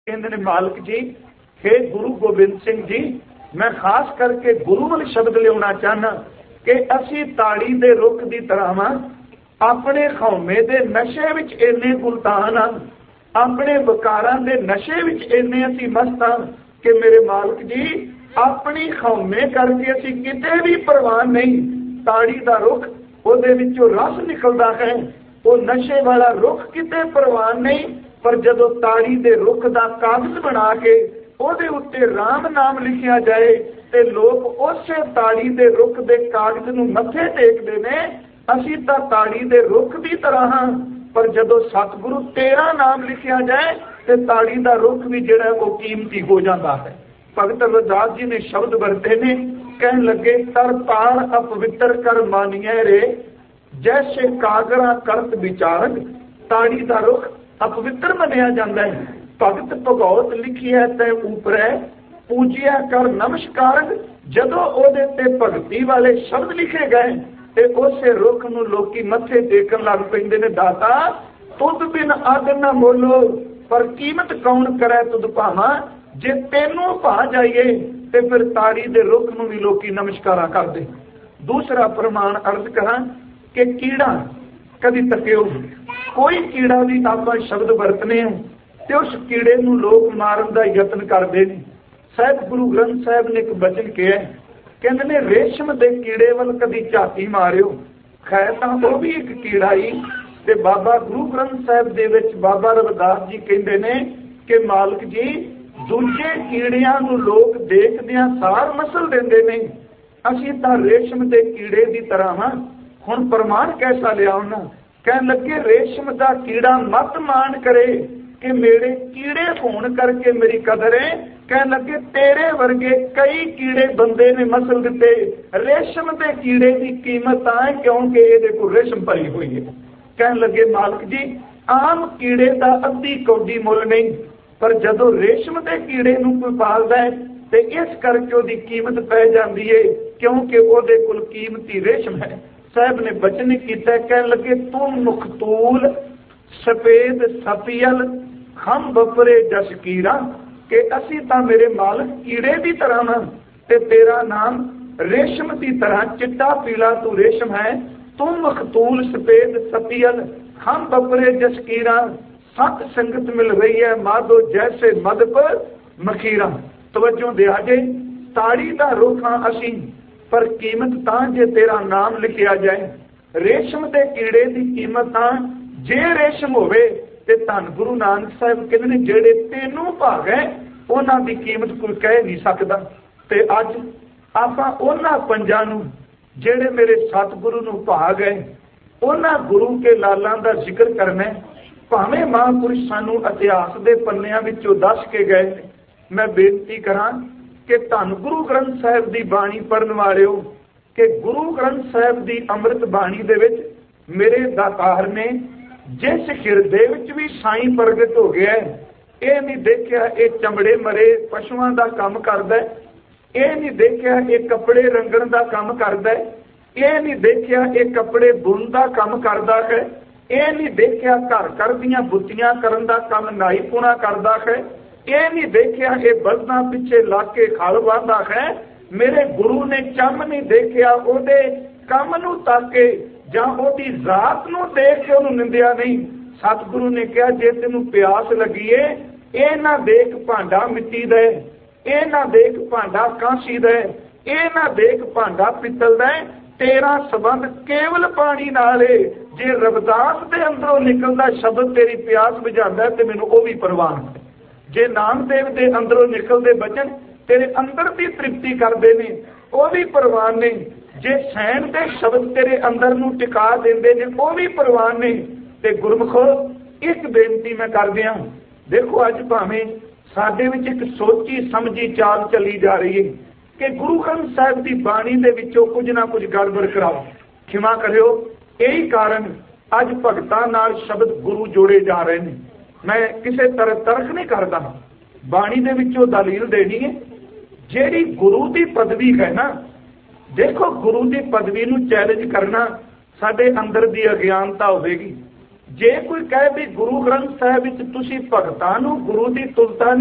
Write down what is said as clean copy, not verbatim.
कहते ने मालिक जी हे गुरु गोबिंद सिंह जी, मैं खास करके गुरु वाले शब्द लिया चाहना कि असी ताड़ी दे रुख की तरह वा, अपने खौमे दे नशे विच इन्ने गुलतान हाँ, अपने विकारां दे नशे विच इन्ने असी मस्त हाँ कि मेरे मालिक जी अपनी खौमे करके असी किते भी परवाह नहीं। ताड़ी का रुख उहदे विचों रस निकलता है, वो नशे वाला रुख किते परवाह नहीं। पर जदों ताड़ी दे रुख का कागज बना के उहदे उत्ते राम नाम लिखिया जाए ते लोग उस ताड़ी दे रुख दे कागज नूं मत्थे टेकदे ने। असीं तां ताड़ी दे रुख की तरह हाँ, पर जदों सतगुरु तेरा नाम लिखिया जाए ते ताड़ी दा रुख भी जिहड़ा वो कीमती हो जाता है। भगत रविदास जी ने शब्द वरते ने, कहन लगे तर ताड़ अपवित्र कर मानिए रे, जैसे कागरा करत विचारक। ताड़ी दा रुख अपवित्र मनिया जाता है। भगत भगौत लिखी है तै ऊपर पूजिया कर नमस्कारक। जदों ओदे ते भगती वाले शब्द लिखे गए ते उसे रुख नूं लोकी मत्थे टेकन लग पैंदे ने। दाता तुद बिन अग न मोलो, पर कीमत कौन करे तुद भावा। जे तेनों भा जाइए ते फिर ताड़ी दे रुख नूं भी लोकी नमस्कारा करदे। दूसरा प्रमाण अर्ज करा कि कीड़ा कभी तकियो, कोई कीड़ा भी आप शब्द वरतने तो उस कीड़े नूं लोग मारन का यत्न करते हैं। साहिब गुरु ग्रंथ साहिब ने एक वचन कहा, कहते ने रेशम के कीड़े वाल कभी झाती मारियो। खैर तो वह भी एक कीड़ा ही। ते बाबा गुरु ग्रंथ साहिब दे विच बाबा रविदास जी कहते हैं कि मालिक जी दूजे कीड़ियां नूं लोग देखदियां सार मसल देंदे ने, असीं तां रेशम के कीड़े की तरह हाँ। हुण प्रमाण कैसा लिया उन्हां, कहन लगे रेशम का कीड़ा मत मान करे कि मेरे कीड़े होने करके मेरी कदर है। कहन लगे तेरे वर्गे कई कीड़े बंदे ने मसल दिते, रेशम के कीड़े की कीमत है क्योंकि ये को रेशम भरी हुई है। कहन लगे मालिक जी आम कीड़े का अद्धी कौडी मुल नहीं, पर जदों रेशम के कीड़े नूं कोई पालदा है तो इस करके उसकी कीमत पै जाती है क्योंकि उहदे कोल कीमती रेशम है। साहब ने बचन किया, कह लगे तुम मुखतूल सफेद सपियल हम बपरे जसकीरा, कि असी तां मेरे मालिक कीड़े की तरह हाँ ते तेरा नाम रेशम की तरह चिट्टा पीला तू रेशम है। तुम मुखतूल सफेद सपियल हम बपरे जसकीरा, सत संगत मिल रही है माधो जैसे मद पर मखीरा। तवज्जो दे आजे ताड़ी दा रुख हाँ असी, पर कीमत तां जे तेरा नाम लिखिया जाए। रेशम के कीड़े की कीमत तां जे रेशम होवे ते धन गुरु नानक साहिब कहते ने जेड़े तेनों भाग है उन्हां दी कीमत कोई कह नहीं सकता। ते अज आपां उन्हां पंजां नूं जेड़े मेरे सतगुरु नूं भाग है उन्हां गुरु के लालां दा जिक्र करना है। भावें महापुरुष सानूं इतिहास दे पन्नियां विचों दस के गए। मैं बेनती करां कि धन गुरु ग्रंथ साहिब की बाणी पढ़न वालिओ कि गुरु ग्रंथ साहिब की अमृत बाणी दे विच मेरे दातार ने जिस हिरदे विच भी साईं प्रगट हो गया है, ये नहीं देखिया ये चमड़े मरे पशुओं का काम करदा है, ये नहीं देखिया ये कपड़े रंगण का काम करदा है, ये नहीं देखिया ये कपड़े बुन का काम करदा है, ये नहीं देखिया घर घर दीआं बुत्तियां करन दा काम नाई पुणा करदा है, ये नहीं देखिया ये बल्दां पिछे ला के खल वाहदा है। मेरे गुरु ने चम नहीं देखिया ओदे काम नूं ताके जां ओदी जात नूं देख के उहनूं निंदिया नहीं। सतगुरु ने कहा जे तैनूं प्यास लगी है ये ना देख भांडा मिट्टी दा, ये ना देख भांडा कांसी दा, ये ना देख भांडा पित्तल दा, तेरा संबंध केवल पानी नाल है। जे रविदास दे अंदरों निकलदा शब्द तेरी प्यास बुझांदा ते मैनूं ओह भी परवाह है। जे नामदेव दे अंदरों निकलदे बचन तेरे अंदर की तृप्ति करते ने वह भी परवान ने। जे सैन के शब्द तेरे अंदर नूं टिका देंदे ने वह भी परवान ने। ते गुरमुखो एक बेनती मैं कर दिया, देखो अज भावें साडे विच एक सोची समझी चाल चली जा रही है कि गुरु ग्रंथ साहिब की बाणी दे विचों कुछ ना कुछ गड़बड़ कराओ। क्षमा करियो, यही कारण अज भगतां नाल शब्द गुरु जोड़े जा रहे हैं। मैं किसी तरह तरक नहीं करता, बाणी दे विचों दलील देनी है। जेड़ी गुरु की पदवी है ना, देखो गुरु की पदवी नूं चैलेंज करना साडे अंदर की अज्ञानता होगी। ਜੇ ਕੋਈ ਕਹੇ ਵੀ ਗੁਰੂ ਗ੍ਰੰਥ ਸਾਹਿਬ ਵਿੱਚ ਤੁਸੀਂ ਭਗਤਾਂ ਨੂੰ ਗੁਰੂ ਦੀ ਤੁਲਤਾ